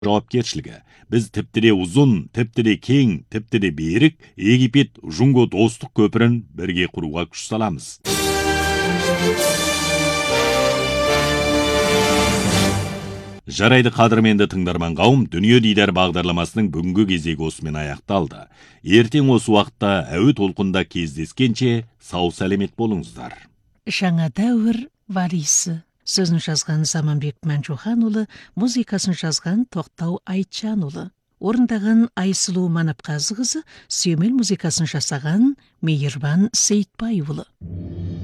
жауапкершілігі. Біз тіптіде ұзын, тіптіде кең, тіптіде берік Египет-Жунго достық көпірін бірге құруға күш саламыз. Жарайды қадірменді тыңдарман қауым, Дүние Дидар бағдарламасының бүгінгі кезегі осымен аяқталды. Ертең осы уақытта әуе толқында кездескенше сау сәлемет болыңыздар. Жаңа дәуір валисі. Сөзін жазған Заманбек Мәншуханұлы, музыкасын жазған Тоқтау Айтжанұлы. Орындаған Айсұлу Манапқазықызы, сүйемел музыкасын жасаған Мейірбан Сейітбайұлы.